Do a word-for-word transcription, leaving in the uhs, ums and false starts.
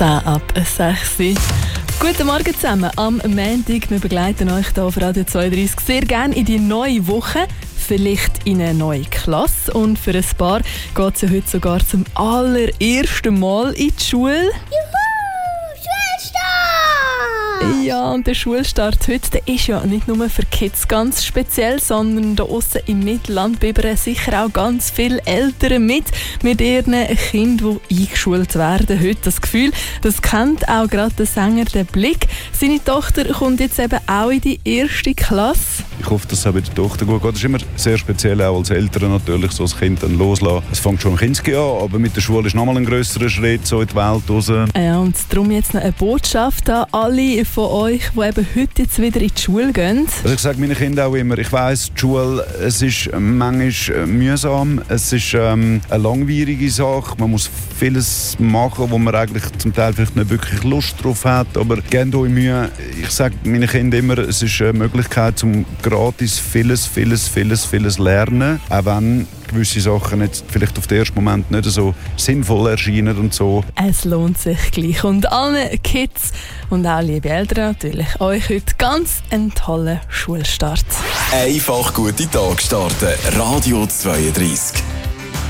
zehn ab sechs. Guten Morgen zusammen am Montag. Wir begleiten euch hier auf Radio zweiunddreißig sehr gerne in die neue Woche. Vielleicht in eine neue Klasse. Und für ein paar geht es ja heute sogar zum allerersten Mal in die Schule. Ja, und der Schulstart heute, der ist ja nicht nur für Kids ganz speziell, sondern da aussen im Mittelland bibbern sicher auch ganz viele Eltern mit, mit ihren Kindern, die eingeschult werden. Heute das Gefühl, das kennt auch gerade der Sänger «Der Blick». Seine Tochter kommt jetzt eben auch in die erste Klasse. Ich hoffe, dass es auch bei der Tochter gut geht. Das ist immer sehr speziell, auch als Eltern natürlich, so das Kind dann loslassen. Es fängt schon im Kinski an, aber mit der Schule ist nochmal ein grösserer Schritt so in die Welt raus. Ja, und darum jetzt noch eine Botschaft an alle von euch, die eben heute jetzt wieder in die Schule gehen. Also ich sage meinen Kindern auch immer, ich weiss, die Schule, es ist manchmal mühsam, es ist ähm, eine langwierige Sache, man muss vieles machen, wo man eigentlich zum Teil vielleicht nicht wirklich Lust drauf hat, aber gebt euch Mühe. Ich sage meinen Kindern immer, es ist eine Möglichkeit, zum gratis vieles, vieles, vieles, vieles lernen, auch wenn gewisse Sachen jetzt vielleicht auf den ersten Moment nicht so sinnvoll erscheinen und so. Es lohnt sich gleich. Und allen Kids und auch liebe Eltern natürlich euch heute ganz einen tollen Schulstart. Einfach gute Tag starten. Radio zweiunddreißig.